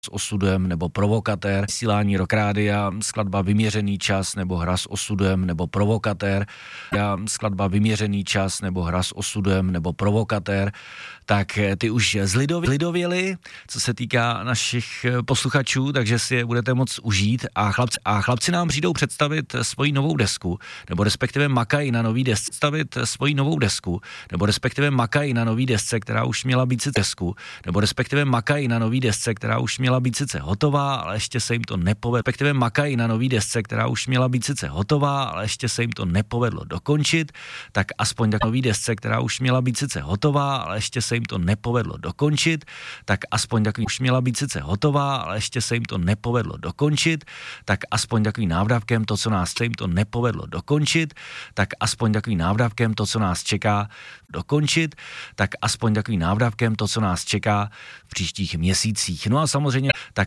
s osudem nebo provokatér, vysílání Rock Rádia, skladba Vyměřený čas nebo hra s osudem nebo provokatér, skladba Vyměřený čas nebo hra s osudem nebo provokatér, tak ty už zlidověly, co se týká našich posluchačů, takže si je budete moc užít a chlapci nám přijdou představit svoji novou desku, nebo respektive makají na nový desce, která už měla být sice hotová, ale ještě se jim to nepovedlo, dokončit, tak aspoň tak nový desce, která už měla být sice hotová, ale ještě se jim to nepovedlo dokončit, tak aspoň takový už měla být sice hotová, ale ještě se jim to nepovedlo dokončit, tak aspoň takový návratkem to, co nás čeká v příštích měsících. No a samozřejmě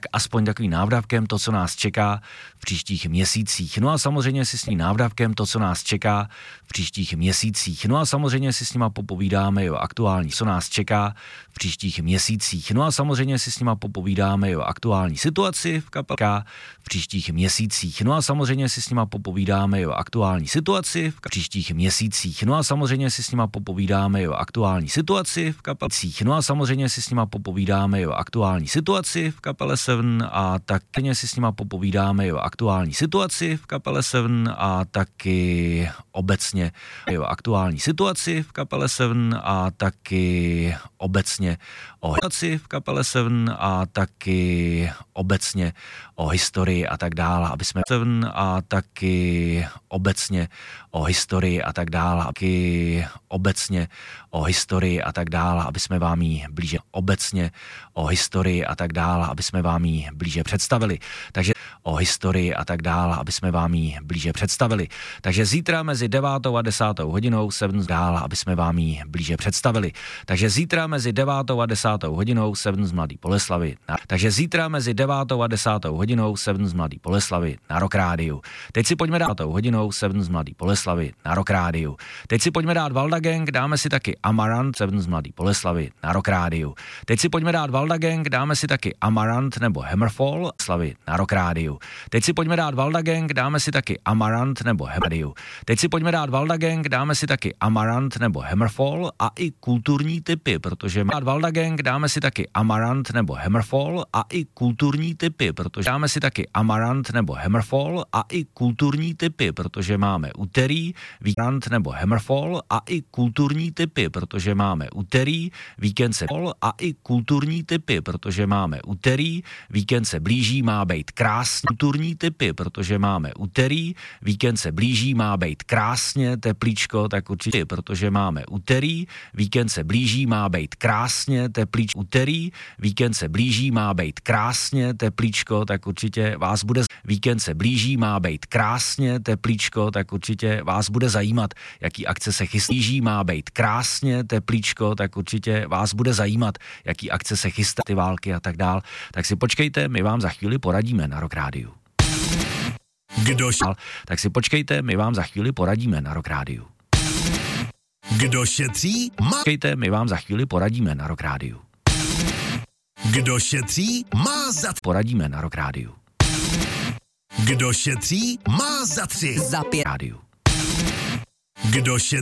si s ním návratkem to, co nás čeká v příštích měsících. No a samozřejmě si s nima popovídáme o aktuální, co nás čeká v příštích měsících. No a samozřejmě si s nima popovídáme o aktuální situaci v kapelce v příštích měsících. No a samozřejmě si s nima popovídáme o aktuální situaci v příštích měsících. No a samozřejmě si s nima popovídáme o aktuální situaci v kapelcích. No a samozřejmě si s nima popovídáme o aktuální situaci v kapele Seven a taky si s nima popovídáme o aktuální situaci v kapele Seven a taky obecně o aktuální situaci v kapele Seven a taky obecně o situaci v kapele Seven a taky obecně o historii a tak dále, aby jsme a taky obecně o historii a tak dále, taky obecně o historii a tak dále, aby jsme vám ji blíže obecně o historii a tak dále, aby jsme vám ji blíže představili. Takže o historii a tak dále, aby jsme vám ji blíže představili. Takže zítra mezi 9. a 10. hodinou Seven dále, aby jsme vám ji blíže představili. Takže zítra mezi 9. a 10. hodinou Seven z Mladý Boleslavi. Takže zítra mezi 9. a 10. hodinou Seven z Mladý Boleslavi na Rock Rádiu. Teď si pojďme dát hodinou Seven z Mladý Boleslavi na Rock Rádiu. Teď si pojďme dát Valda Gang, dáme si taky Amarant, Seven z Mladý Boleslavi na Rock Rádiu. Teď si pojďme dát Valda Gang, dáme si taky Amarant nebo Hammerfall, Slavy na Rock Rádiu. Teď si pojďme dát Valda Gang, dáme si taky Amarant nebo Hammerfall. Teď si pojďme dát Valda Gang, dáme si taky Amarant nebo Hammerfall a i kulturní tipy, protože Valda Gang, dáme si taky Amarant nebo Hammerfall a i kulturní tipy, protože dáme si taky Amarant nebo Hammerfall a i kulturní tipy, protože máme úterý, víkend nebo Hammerfall a i kulturní tipy, protože máme úterý, víkend se a i kulturní tipy, protože máme úterý, víkend se blíží, má být krásný kulturní tipy, protože máme úterý, víkend se blíží, má být krásně teplíčko, tak určitě, protože máme úterý, víkend se blíží, má být krásně teplíčko, úterý, víkend se blíží, má být krásně teplíčko, tak určitě vás bude víkend se blíží, má být krásně teplíčko, tak určitě vás bude zajímat, jaký akce se chystí, má být krásně teplíčko, tak určitě vás bude zajímat, jaký akce se chystá, ty války a tak dál. Tak si počkejte, my vám za chvíli poradíme na Rock Rádiu. Tak si počkejte, my vám za chvíli poradíme na Rock Rádiu. Kdo šetří, Počkejte, my vám za chvíli poradíme na Rock Rádiu. Kdo šetří, má za Poradíme na Rock Rádiu. Kdo šetří, má za 3. Za 5 rádiu. Kdo šetří